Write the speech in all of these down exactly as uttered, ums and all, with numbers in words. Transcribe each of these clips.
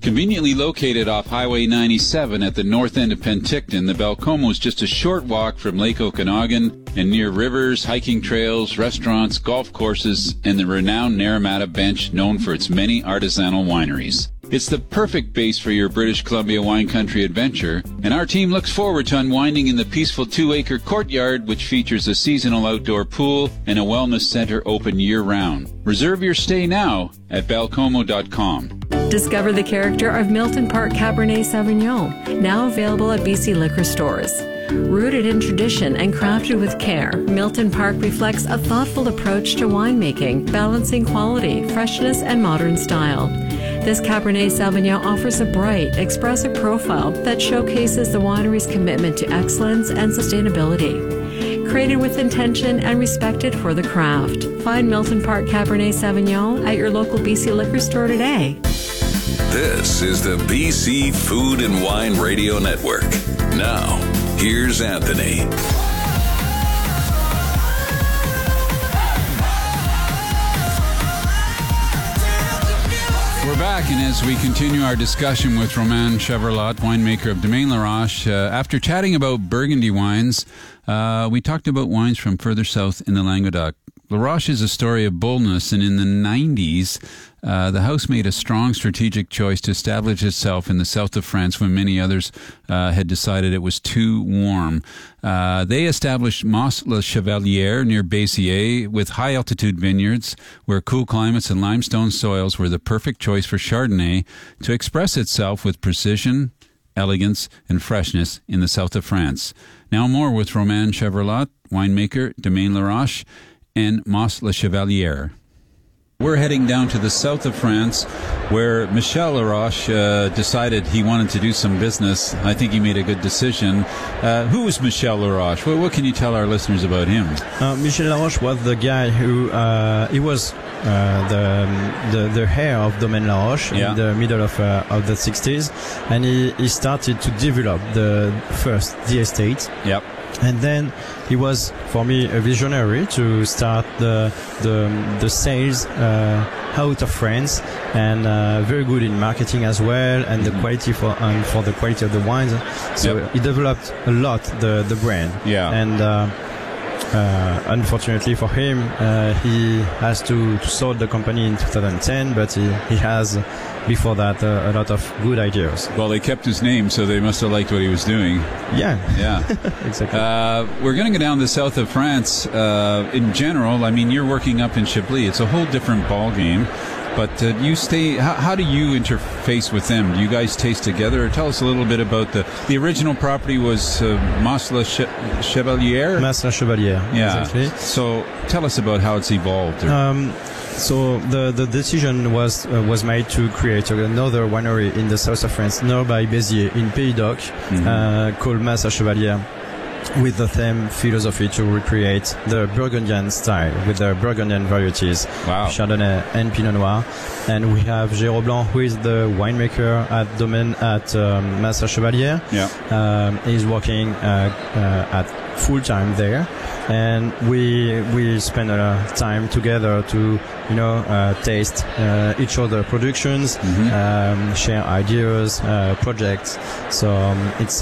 Conveniently located off Highway ninety-seven at the north end of Penticton, the Belcomo is just a short walk from Lake Okanagan and near rivers, hiking trails, restaurants, golf courses, and the renowned Naramata Bench, known for its many artisanal wineries. It's the perfect base for your British Columbia wine country adventure, and our team looks forward to unwinding in the peaceful two-acre courtyard, which features a seasonal outdoor pool and a wellness center open year-round. Reserve your stay now at belcomo dot com. Discover the character of Milton Park Cabernet Sauvignon, now available at B C liquor stores. Rooted in tradition and crafted with care, Milton Park reflects a thoughtful approach to winemaking, balancing quality, freshness, and modern style. This Cabernet Sauvignon offers a bright, expressive profile that showcases the winery's commitment to excellence and sustainability. Created with intention and respected for the craft. Find Milton Park Cabernet Sauvignon at your local B C liquor store today. This is the B C Food and Wine Radio Network. Now, here's Anthony. We're back, and as we continue our discussion with Romain Chevrolet, winemaker of Domaine Laroche, uh, after chatting about Burgundy wines, uh, we talked about wines from further south in the Languedoc. Laroche is a story of boldness, and in the nineties, uh, the house made a strong strategic choice to establish itself in the south of France when many others uh, had decided it was too warm. Uh, they established Mas La Chevalière near Béziers with high-altitude vineyards where cool climates and limestone soils were the perfect choice for Chardonnay to express itself with precision, elegance, and freshness in the south of France. Now more with Romain Chevrolet, winemaker, Domaine Laroche, and Mas La Chevalière. We're heading down to the south of France where Michel Laroche uh, decided he wanted to do some business. I think he made a good decision. Uh, who was Michel Laroche? What, what can you tell our listeners about him? Uh, Michel Laroche was the guy who, uh, he was uh, the, the the heir of Domaine Laroche yeah. in the middle of uh, of the sixties, and he, he started to develop the first the estate. Yep. And then he was, for me, a visionary to start the the, the sales uh, out of France, and uh, very good in marketing as well, and mm-hmm. the quality for and for the quality of the wines. So yep. he developed a lot the the brand. Yeah. And uh, uh, unfortunately for him, uh, he has to, to sold the company in two thousand ten, but he he has. Before that, uh, a lot of good ideas. Well, they kept his name, so they must have liked what he was doing. Yeah. Yeah. Exactly. Uh, we're going to go down the south of France. Uh, in general, I mean, you're working up in Chablis. It's a whole different ball game. But uh, you stay. How, how do you interface with them? Do you guys taste together? Or tell us a little bit about the the original property was uh, Mas La che- Chevalière. Mas La Chevalière. Yeah. Exactly. So tell us about how it's evolved. Or... Um, so the the decision was uh, was made to create another winery in the south of France, nearby Béziers in Pays d'Oc, mm-hmm. uh, called Mas La Chevalière, with the same philosophy to recreate the Burgundian style with the Burgundian varieties, wow. Chardonnay and Pinot Noir. And we have Jérôme Blanc, who is the winemaker at Domaine at um, Mas La Chevalière. Yeah. Um, he's working uh, uh, at full time there, and we we spend a lot of time together to you know uh, taste uh, each other productions, mm-hmm. um, share ideas, uh, projects. So um, it's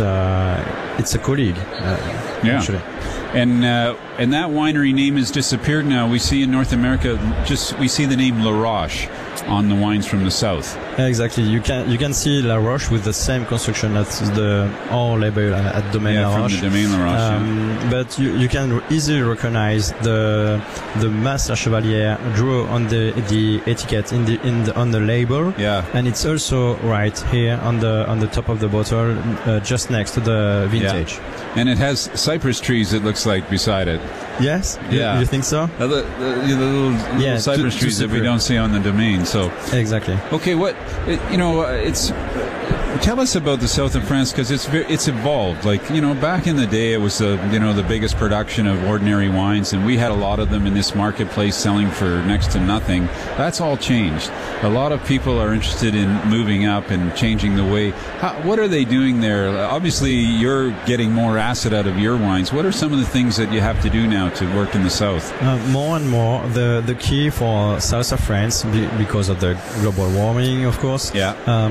a it's a colleague. Uh, yeah. Actually. And uh, and that winery name has disappeared now. We see in North America, just we see the name Laroche on the wines from the south. Exactly. You can you can see Laroche with the same construction as the our label at Domaine yeah, Laroche. From the Domaine Laroche. Um, yeah. But you, you can easily recognize the the Mas La Chevalière draw on the the etiquette in the in the on the label. Yeah. And it's also right here on the on the top of the bottle, uh, just next to the vintage. Yeah. And it has cypress trees, it looks like, beside it. Yes? Yeah. You, you think so? Uh, the, the, the little, yeah, little cypress to, trees to that we don't see on the Domaine. So exactly. Okay, what it, you know, uh, it's. Tell us about the south of France, because it's it's evolved. Like, you know, back in the day, it was the you know the biggest production of ordinary wines, and we had a lot of them in this marketplace selling for next to nothing. That's all changed. A lot of people are interested in moving up and changing the way. How, what are they doing there? Obviously, you're getting more acid out of your wines. What are some of the things that you have to do now to work in the south? Uh, more and more, the the key for south of France, be, because of the global warming, of course. Yeah. Um,